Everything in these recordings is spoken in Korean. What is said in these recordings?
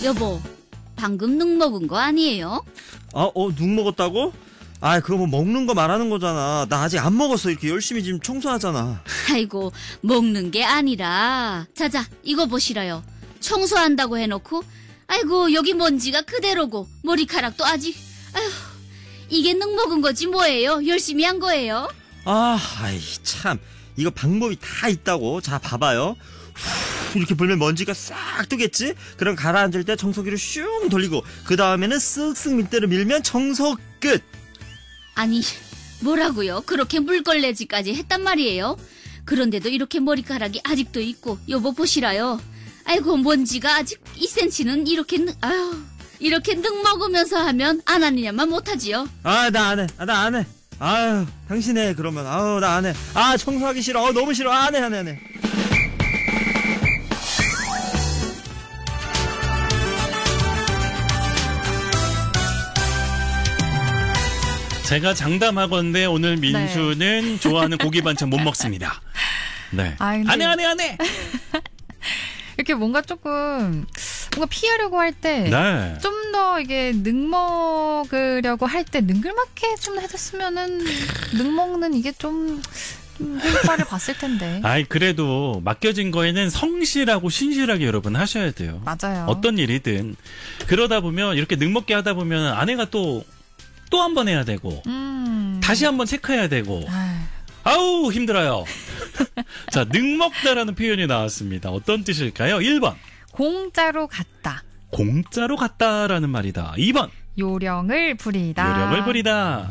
여보, 방금 눅 먹은 거 아니에요? 눅 먹었다고? 그거 뭐 먹는 거 말하는 거잖아. 나 아직 안 먹었어. 이렇게 열심히 지금 청소하잖아. 아이고, 먹는 게 아니라. 자자, 이거 보시라요. 청소한다고 해놓고 아이고 여기 먼지가 그대로고 머리카락도 아직. 아휴, 이게 눅 먹은 거지 뭐예요. 열심히 한 거예요. 참. 이거 방법이 다 있다고. 자, 봐봐요. 이렇게 불면 먼지가 싹 뜨겠지? 그럼 가라앉을 때 청소기를 슝 돌리고 그 다음에는 쓱쓱 밀대로 밀면 청소 끝. 아니, 뭐라고요? 그렇게 물걸레질까지 했단 말이에요? 그런데도 이렇게 머리카락이 아직도 있고. 여보 보시라요. 아이고 먼지가 아직 2cm는 이렇게 늑 먹으면서 하면 안 하느냐만 못하지요. 나 안 해. 나 안 해. 당신 해 그러면. 나 안 해. 청소하기 싫어. 너무 싫어. 안 해. 제가 장담하건대 오늘 민수는 좋아하는 고기 반찬 못 먹습니다. 네. 안 해. 이렇게 뭔가 피하려고 할 때 좀 더 이게 늑 먹으려고 할 때 능글맞게 좀 해줬으면은 늑 먹는 이게 좀 효과를 봤을 텐데. 그래도 맡겨진 거에는 성실하고 신실하게 여러분 하셔야 돼요. 맞아요. 어떤 일이든. 그러다 보면 이렇게 늑 먹게 하다 보면 아내가 또 한 번 해야 되고 다시 한 번 체크해야 되고. 아우 힘들어요. 자, 늑 먹다라는 표현이 나왔습니다. 어떤 뜻일까요? 1번 공짜로 갔다. 공짜로 갔다라는 말이다. 2번 요령을 부리다. 요령을 부리다.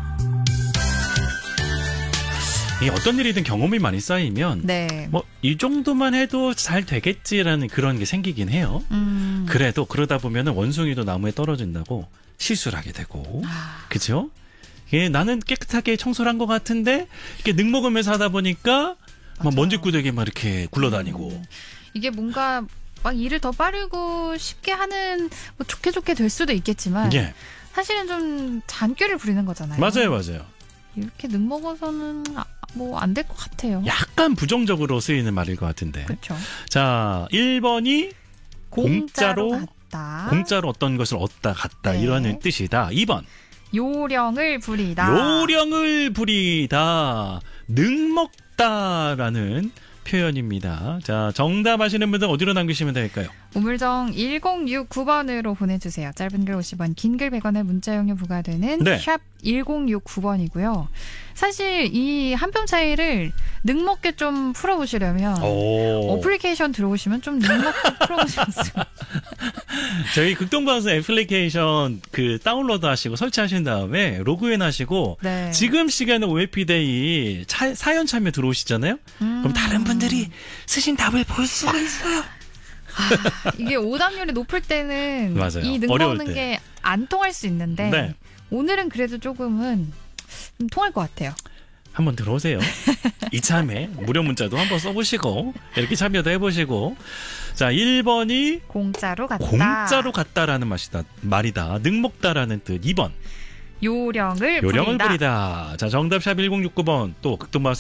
이 어떤 일이든 경험이 많이 쌓이면 이 정도만 해도 잘 되겠지라는 그런 게 생기긴 해요. 그래도 그러다 보면 원숭이도 나무에 떨어진다고 실수를 하게 되고. 그죠? 나는 깨끗하게 청소를 한 것 같은데 이렇게 늑 먹으면서 하다 보니까 막 먼지구덩이에 막 이렇게 굴러다니고. 이게 뭔가 막 일을 더 빠르고 쉽게 하는 좋게 될 수도 있겠지만 사실은 좀 잔꾀를 부리는 거잖아요. 맞아요. 이렇게 늑 먹어서는 안 될 것 같아요. 약간 부정적으로 쓰이는 말일 것 같은데. 그렇죠. 자, 1번이 공짜로 갔다. 공짜로 어떤 것을 얻다 갔다 이런 뜻이다. 2번 요령을 부리다. 요령을 부리다. 늑 먹다라는 표현입니다. 자, 정답 아시는 분들 어디로 남기시면 될까요? 우물정 1069번으로 보내주세요. 짧은 글 50원, 긴 글 100원의 문자용료 부과되는 샵 1069번이고요. 사실 이 한 뼘 차이를 늑먹게 좀 풀어보시려면 어플리케이션 들어오시면 좀 늑먹게 풀어보시면 저희 극동방송 애플리케이션 다운로드 하시고 설치하신 다음에 로그인 하시고 지금 시간에 OFP데이 사연 참여 들어오시잖아요. 그럼 다른 분들이 쓰신 답을 볼 수가 있어요. 이게 오답률이 높을 때는 맞아요. 이 늑 먹는 게 안 통할 수 있는데 오늘은 그래도 조금은 통할 것 같아요. 한번 들어오세요. 이참에 무료 문자도 한번 써보시고 이렇게 참여도 해보시고. 자, 1번이 공짜로 갔다라는 말이다. 늑 먹다라는 뜻. 2번 요령을 부리다. 자, 정답 샵 1069번 또 극동방송